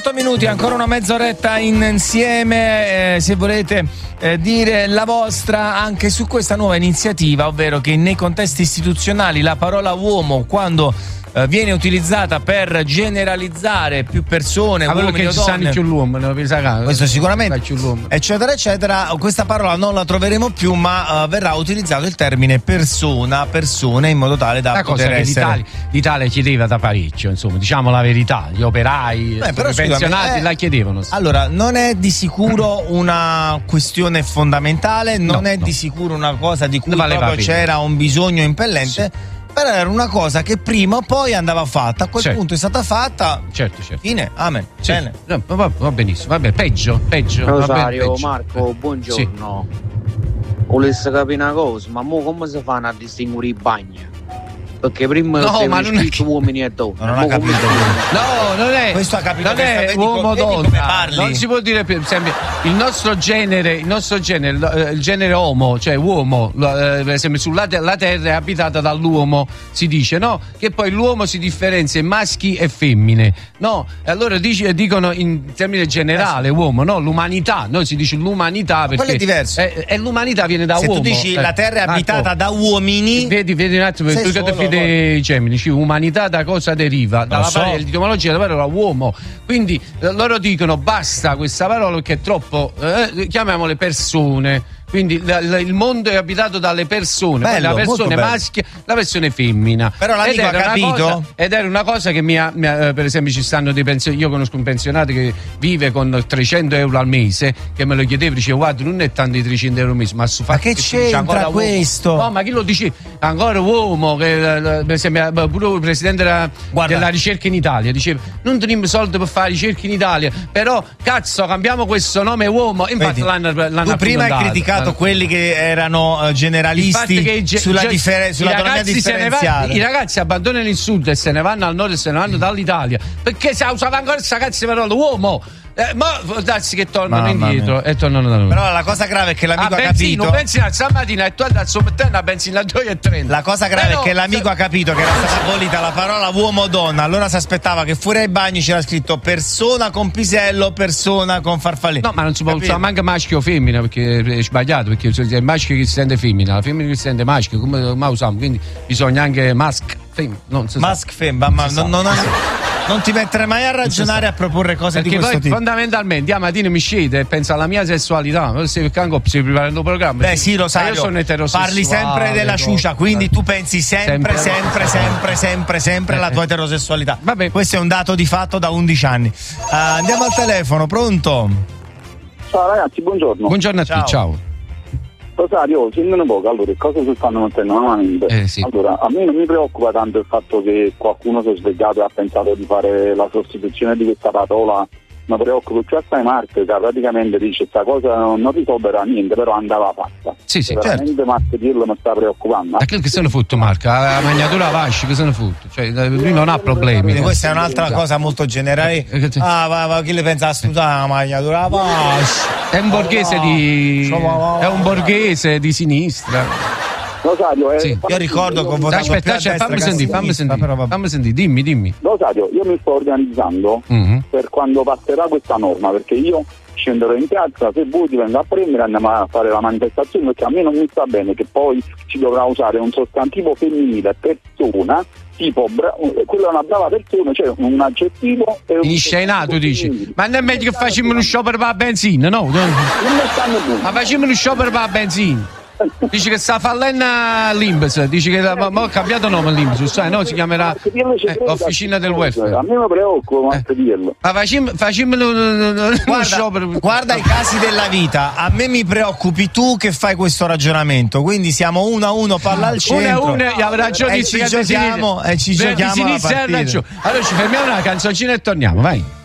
8 minuti, ancora una mezz'oretta insieme, se volete dire la vostra anche su questa nuova iniziativa, ovvero che nei contesti istituzionali la parola uomo, quando viene utilizzata per generalizzare più persone, uomini o donne, più l'uomo, questo sicuramente, eccetera eccetera, questa parola non la troveremo più, ma verrà utilizzato il termine persone, in modo tale da poter essere. L'Italia chiedeva da parecchio, insomma, diciamo la verità, gli operai, i pensionati la chiedevano. Allora, non è di sicuro una questione fondamentale, non è di sicuro una cosa di cui proprio c'era un bisogno impellente. Sì. Però era una cosa che prima o poi andava fatta, a quel punto è stata fatta. Certo. Fine, amen. Sì. Bene. Va benissimo, vabbè, peggio. Rosario, Marco, buongiorno. Volessi capire una cosa, ma mo come si fanno a distinguere i bagni? Perché prima scritto uomini e donne. Non ha capito. No, non è. Questo ha capito. Non è uomo donna. Non si può dire più. Il nostro genere, il genere homo, cioè uomo, per esempio sulla la terra è abitata dall'uomo, si dice, no? Che poi l'uomo si differenzia in maschi e femmine, no? E allora dicono in termine generale uomo, no? L'umanità, noi si dice l'umanità perché quello è diverso. E l'umanità viene da se uomo. Se tu dici la terra è abitata da uomini, vedi un attimo, tu che ti dei Gemini, umanità da cosa deriva? Dalla parola etimologia della parola uomo. Quindi loro dicono basta questa parola perché è troppo, chiamiamole persone. Quindi il mondo è abitato dalle persone, bello, la persona maschio, la persona femmina. Però l'amico ha capito? Ed era una cosa che per esempio ci stanno dei pensionati. Io conosco un pensionato che vive con 300 euro al mese, che me lo chiedeva, dice guarda, non è tanto di 300 euro al mese, ma su che c'entra questo? No, ma chi lo dice? Ancora uomo, che per esempio pure il presidente della ricerca in Italia diceva non teniamo soldi per fare ricerca in Italia, però cazzo cambiamo questo nome uomo. Infatti l'hanno tu prima hai criticato quelli che erano generalisti sulla donnina differenziale. I ragazzi abbandonano il sud e se ne vanno al nord e se ne vanno dall'Italia perché si usava ancora questa cazzo di parola uomo. Ma darsi che tornano indietro e tornano da noi. Però la cosa grave è che l'amico ha capito. Benzina stamattina e tu hai dato a benzina a 2,30. La cosa grave è che l'amico ha capito che era stata abolita la parola uomo o donna. Allora si aspettava che fuori ai bagni c'era scritto persona con pisello, persona con farfallino. No, ma non si può usare manca maschio o femmina perché è sbagliato. Perché è il maschio che si sente femmina, la femmina che si sente maschio. Come usiamo? Quindi bisogna anche mask femmina. Non ti mettere mai a ragionare a proporre cose perché di questo poi, tipo. Fondamentalmente, mattina mi scende e pensa alla mia sessualità. Se stai preparando un programma. Beh, sì, lo sai. Io sono eterosessuale. Parli sempre della ciucia, quindi tu pensi sempre alla tua eterosessualità. Vabbè. Questo è un dato di fatto da 11 anni. Andiamo al telefono, pronto? Ciao ragazzi, buongiorno. Buongiorno a te, ciao. Rosario, sentendo un po', allora, cosa si stanno mettendo normalmente? Sì. Allora, a me non mi preoccupa tanto il fatto che qualcuno si è svegliato e ha pensato di fare la sostituzione di questa parola, mi preoccupa più assai Marco, che praticamente dice questa cosa non risolverà niente, però andava fatta. Sì, veramente certo. Marco dirlo mi sta preoccupando. Ma che se ne fotte Marco? La magnatura Vasci, che se ne fotte? Cioè, lui non ha problemi. Quindi questa è un'altra cosa molto generale. Chi le pensa a studiare la magnatura Vasci? È un borghese di sinistra. Rosario, sì. Io ricordo che ho votato fammi sentire, dimmi. Rosario, io mi sto organizzando per quando passerà questa norma, perché io scenderò in piazza, se voi ti vengo a prendere andiamo a fare la manifestazione, perché a me non mi sta bene che poi si dovrà usare un sostantivo femminile persona, tipo quella è una brava persona, cioè un aggettivo e un inscenato, dici. Ma non è meglio che facciamo uno sciopero per la benzina, no? Non mi stanno bene. Ma facciamo uno sciopero per la benzina. Dici che sta fallendo l'Imbus, dici che ha cambiato nome l'Imbus, sai, no? Si chiamerà Officina del Welfare. A me mi preoccupa dirlo. Ma facciamo uno sciopero. Guarda i casi della vita, a me mi preoccupi tu che fai questo ragionamento, quindi siamo 1-1, palla al centro. 1-1, avrà ragione e ci giochiamo di sinistra. Allora ci fermiamo una canzoncina e torniamo, vai.